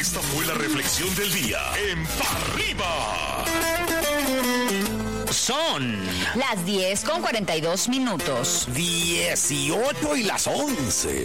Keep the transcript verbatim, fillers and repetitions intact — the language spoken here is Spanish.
Esta fue la reflexión del día en Pa' Arriba. Son las diez con cuarenta y dos minutos. dieciocho y las once.